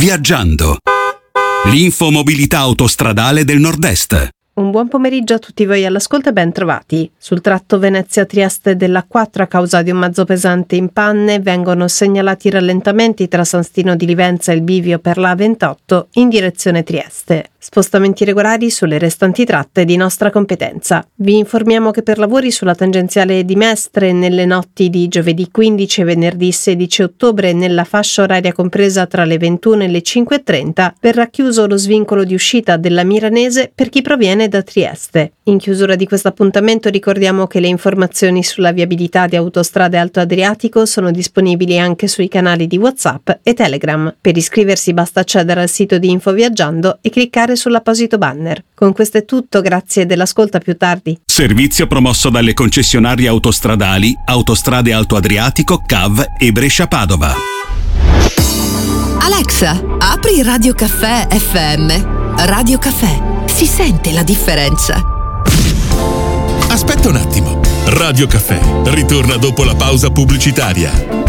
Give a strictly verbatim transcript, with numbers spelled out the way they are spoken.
Viaggiando. L'infomobilità autostradale del Nord-Est. Un buon pomeriggio a tutti voi all'ascolto e ben trovati. Sul tratto Venezia-Trieste dell'A quattro a causa di un mezzo pesante in panne vengono segnalati rallentamenti tra San Stino di Livenza e il bivio per la A ventotto in direzione Trieste. Spostamenti regolari sulle restanti tratte di nostra competenza. Vi informiamo che per lavori sulla tangenziale di Mestre nelle notti di giovedì quindici e venerdì sedici ottobre nella fascia oraria compresa tra le ventuno e le cinque e trenta verrà chiuso lo svincolo di uscita della Miranese per chi proviene da Trieste. In chiusura di questo appuntamento ricordiamo che le informazioni sulla viabilità di Autostrade Alto Adriatico sono disponibili anche sui canali di WhatsApp e Telegram. Per iscriversi basta accedere al sito di Info Viaggiando e cliccare sull'apposito banner. Con questo è tutto, grazie dell'ascolto, a più tardi. Servizio promosso dalle concessionarie autostradali Autostrade Alto Adriatico, C A V e Brescia Padova. Alexa, apri Radio Caffè F M. Radio Caffè. Si sente la differenza. Aspetta un attimo. Radio Caffè ritorna dopo la pausa pubblicitaria.